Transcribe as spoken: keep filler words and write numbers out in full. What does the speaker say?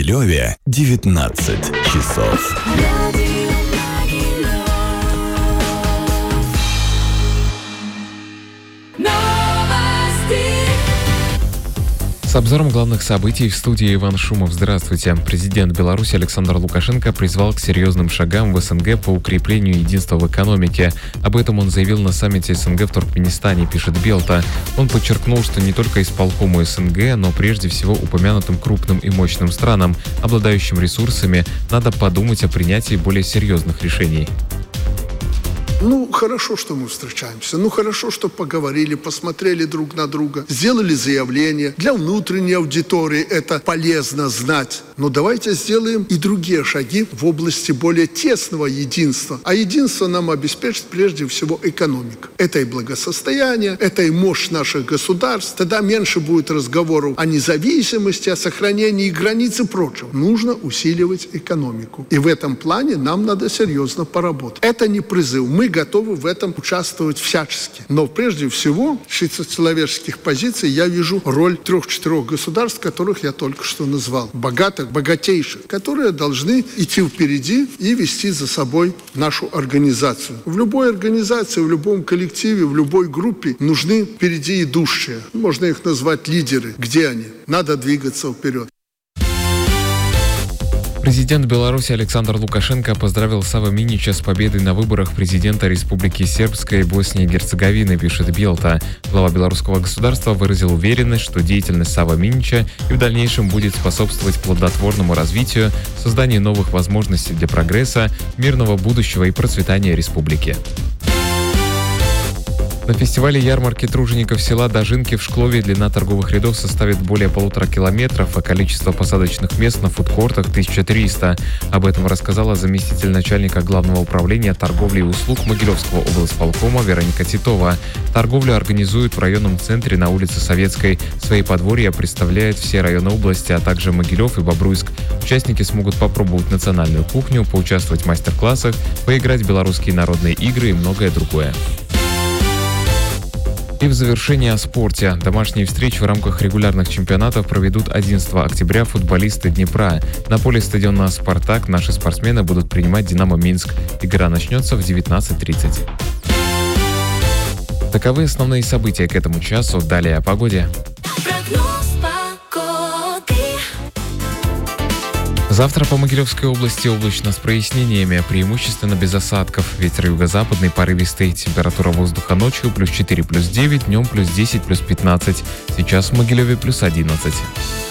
Могилеве девятнадцать часов. С обзором главных событий в студии Иван Шумов. Здравствуйте. Президент Беларуси Александр Лукашенко призвал к серьезным шагам в СНГ по укреплению единства в экономике. Об этом он заявил на саммите СНГ в Туркменистане, пишет Белта. Он подчеркнул, что не только исполкому СНГ, но прежде всего упомянутым крупным и мощным странам, обладающим ресурсами, надо подумать о принятии более серьезных решений. Ну, хорошо, что мы встречаемся. Ну, хорошо, что поговорили, посмотрели друг на друга, сделали заявление. Для внутренней аудитории это полезно знать. Но давайте сделаем и другие шаги в области более тесного единства. А единство нам обеспечит прежде всего экономика. Это и благосостояние, это и мощь наших государств. Тогда меньше будет разговоров о независимости, о сохранении границ и прочем. Нужно усиливать экономику. И в этом плане нам надо серьезно поработать. Это не призыв. Мы готовы в этом участвовать всячески. Но прежде всего, с человеческих позиций я вижу роль трех-четырех государств, которых я только что назвал. Богатых, богатейших, которые должны идти впереди и вести за собой нашу организацию. В любой организации, в любом коллективе, в любой группе нужны впереди идущие. Можно их назвать лидеры. Где они? Надо двигаться вперед. Президент Беларуси Александр Лукашенко поздравил Сава Минича с победой на выборах президента Республики Сербской Боснии и Герцеговины, пишет Белта. Глава белорусского государства выразил уверенность, что деятельность Сава Минича и в дальнейшем будет способствовать плодотворному развитию, созданию новых возможностей для прогресса, мирного будущего и процветания республики. На фестивале ярмарки тружеников села Дожинки в Шклове длина торговых рядов составит более полутора километров, а количество посадочных мест на фудкортах – тысяча триста. Об этом рассказала заместитель начальника Главного управления торговли и услуг Могилевского облсполкома Вероника Титова. Торговлю организуют в районном центре на улице Советской. Свои подворья представляют все районы области, а также Могилев и Бобруйск. Участники смогут попробовать национальную кухню, поучаствовать в мастер-классах, поиграть в белорусские народные игры и многое другое. И в завершение о спорте. Домашние встречи в рамках регулярных чемпионатов проведут одиннадцатого октября футболисты Днепра. На поле стадиона «Спартак» наши спортсмены будут принимать «Динамо Минск». Игра начнется в девятнадцать тридцать. Таковы основные события к этому часу. Далее о погоде. Завтра по Могилевской области облачно с прояснениями, преимущественно без осадков. Ветер юго-западный порывистый. Температура воздуха ночью плюс четыре, плюс девять, днем плюс десять, плюс пятнадцать. Сейчас в Могилеве плюс одиннадцать.